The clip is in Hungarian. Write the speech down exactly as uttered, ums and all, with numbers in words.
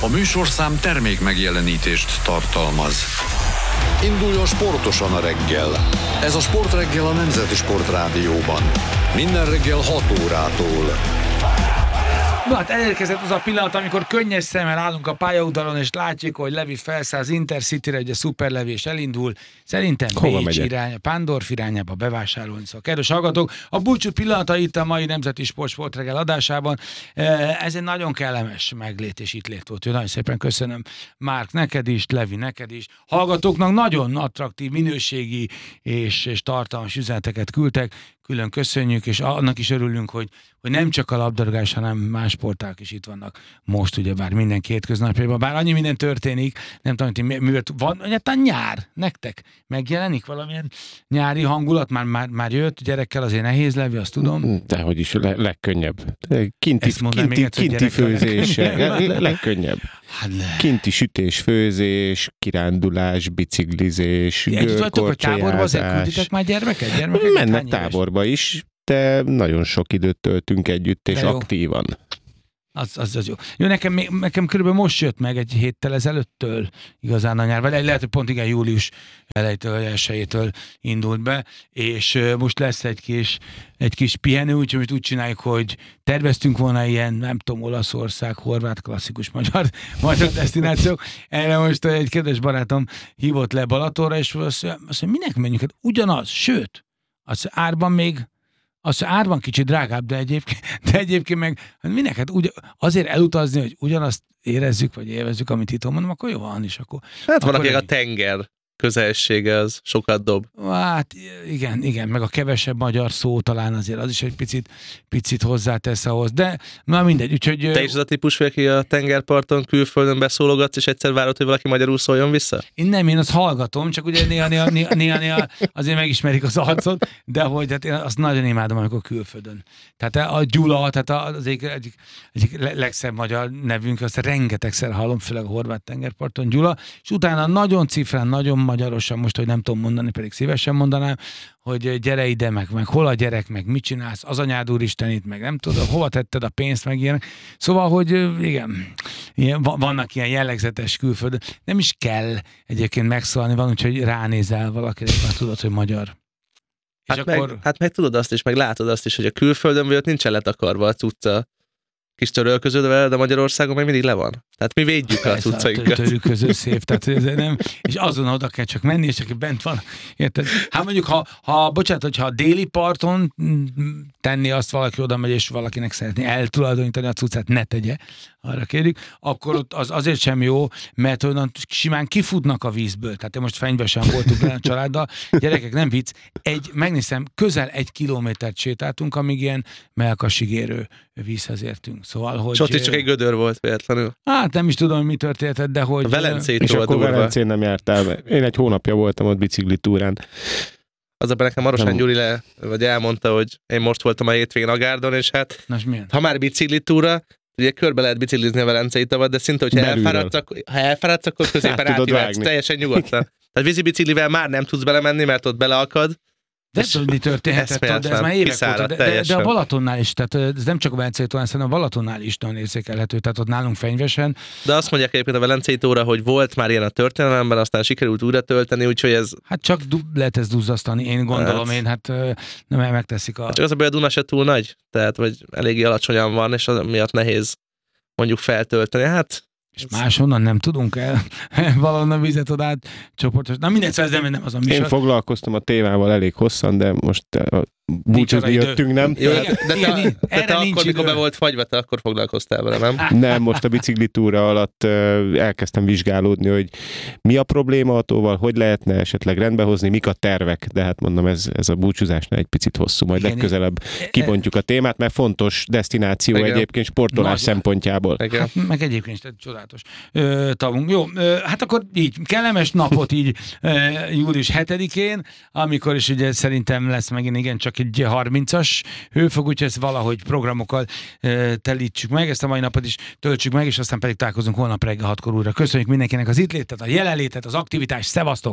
A műsorszám termék megjelenítést tartalmaz. Induljon sportosan a reggel. Ez a Sportreggel a Nemzeti Sportrádióban. Minden reggel hat órától. Na hát elérkezett az a pillanat, amikor könnyes szemmel állunk a pályaudvaron, és látjuk, hogy Levi felszáll az Intercityre, ugye Szuper Levi, és elindul. Szerintem Bécs irány, Pándorf irányába bevásárolni. Szóval kedves hallgatók, a búcsú pillanata itt a mai Nemzeti Sport Sportreggel adásában. Ez egy nagyon kellemes meglét és itt lét volt. Nagyon szépen köszönöm, Márk, neked is, Levi, neked is. Hallgatóknak nagyon attraktív, minőségi és, és tartalmas üzeneteket küldtek. Külön köszönjük, és annak is örülünk, hogy, hogy nem csak a labdarúgás, hanem más sporták is itt vannak most, ugyebár minden hétköznapjában. Bár annyi minden történik, nem tudom, hogy miért van, egyáltalán nyár, nektek megjelenik valamilyen nyári hangulat, már, már, már jött, gyerekkel azért nehéz, Levi, azt tudom. Dehogy is, le, legkönnyebb. Kinti, kinti, kinti főzés, le, legkönnyebb. Kinti sütés, főzés, kirándulás, biciklizés, görkorcsolyázás. Tudjátok, hogy táborba azért külditek már gyermeket? gyermeket Mennek táborba is, de nagyon sok időt töltünk együtt, és aktívan. Az, az, az jó. Jó, nekem, nekem körülbelül most jött meg egy héttel ezelőttől igazán a nyár, vagy lehet, hogy pont igen július elejétől, elsejétől indult be, és most lesz egy kis, egy kis pihenő, úgyhogy úgy csináljuk, hogy terveztünk volna ilyen, nem tudom, Olaszország, horvát, klasszikus magyar, magyar desztinációk. Erre most egy kedves barátom hívott le Balatonra, és azt mondja, minek menjünk? Hát ugyanaz, sőt, az árban még Az árban kicsit drágább, de egyébként, de egyébként meg hát minek? Hát úgy, azért elutazni, hogy ugyanazt érezzük, vagy élvezzük, amit itt mondom, akkor jó van is. Akkor, hát van, akik a tenger közelsége az sokat dob. Hát igen, igen, meg a kevesebb magyar szó talán azért az is egy picit, picit hozzátesz ahhoz, de na mindegy, úgyhogy... Te is az a típus, aki a tengerparton, külföldön beszólogatsz, és egyszer várod, hogy valaki magyarul szóljon vissza? Én nem, én azt hallgatom, csak ugye néha, néha, néha, néha, néha azért megismerik az arcot, de hogy hát én azt nagyon imádom, amikor külföldön. Tehát a Gyula, tehát az egyik, egyik, egyik legszebb magyar nevünk, azt rengetegszer hallom, főleg a horvát tengerparton, Gyula, és utána nagyon cifrán, nagyon magyarosan, most, hogy nem tudom mondani, pedig szívesen mondanám, hogy gyere ide, meg, meg hol a gyerek, meg mit csinálsz, az anyád úristenit, meg nem tudom, hova tetted a pénzt, meg ilyenek. Szóval, hogy igen, ilyen, vannak ilyen jellegzetes külföldön. Nem is kell egyébként megszólalni, van, úgyhogy ránézel valakire, és már tudod, hogy magyar. Hát, és meg, akkor... hát meg tudod azt is, meg látod azt is, hogy a külföldön vagy ott nincsen letakarva a cucca kis törölköződve, de Magyarországon meg mindig le van. Tehát mi védjük a cuccainkat. Törölköző szép, tehát nem, és azon oda kell csak menni, és aki bent van, érted? Hát mondjuk, ha, ha bocsánat, hogyha a déli parton tenni azt valaki oda megy, és valakinek szeretné eltulajdonítani a cuccát, ne tegye, arra kérjük, akkor ott az azért sem jó, mert onnan simán kifutnak a vízből. Tehát most Fenyvesen voltunk le a családdal, gyerekek, nem vicc, egy, megnézem, közel egy kilométert sétáltunk, amíg ilyen melkasig érő vízhez értünk. Szóval, hogy... És ott is csak egy gödör volt véletlenül. Hát nem is tudom, hogy mi történt, de hogy... A Velencét és akkor Velencén nem jártál. Én egy hónapja voltam ott biciklitúrán. Az abban nekem Marosán Gyuri le, vagy elmondta, hogy én most voltam a hétvégén a Gárdon, és hát Nos, ha már biciklitúra, ugye körbe lehet biciklizni a Velencei tavat, de szinte, hogyha elfáradsz, akkor, ha elfáradsz, akkor középen átívetsz, teljesen nyugodtan. Tehát vízi biciklivel már nem tudsz belemenni, mert ott beleakad. De tudod, mi történhetett, de ez már évek óta. De, de, de a Balatonnál is, tehát ez nem csak a Velencei tónál, hanem a Balatonnál is nagyon érzékelhető, tehát ott nálunk Fenyvesen. De azt mondják egyébként a Velencei tóra, hogy volt már ilyen a történelemben, aztán sikerült újra tölteni, úgyhogy ez... Hát csak du- lehet ezt duzzasztani, én gondolom, hát, én hát nem megteszik a... Hát csak az a baj, a Duna se túl nagy, tehát vagy eléggé alacsonyan van, és az miatt nehéz mondjuk feltölteni, hát... És máshonnan nem tudunk el valahonnan vizet odát csoportos. Na mindegy, szóval ez nem, nem az a műsor. Én foglalkoztam a tévával elég hosszan, de most búcsúzni jöttünk, nem? Jó, igen, de, igen, te, de, de te akkor, mikor be volt fagyva, te akkor foglalkoztál vele, nem? Nem, most a biciklitúra alatt elkezdtem vizsgálódni, hogy mi a probléma autóval, hogy lehetne esetleg rendbehozni, mik a tervek, de hát mondom, ez, ez a búcsúzásnál egy picit hosszú, majd igen, legközelebb kibontjuk a témát, mert fontos desztináció igen. egyébként sportolás nagy szempontjából. Hát, meg egyébként is csodálatos ö, tavunk. Jó, ö, hát akkor így, kellemes napot így ö, július hetedikén, amikor is ugye szerintem lesz megint igen csak egy harmincas hőfok, úgyhogy ezt valahogy programokkal e, telítsük meg, ezt a mai napot is töltsük meg, és aztán pedig találkozunk holnap reggel hatkor újra. Köszönjük mindenkinek az itt létet, a jelenlétet, az aktivitást, szevasztok!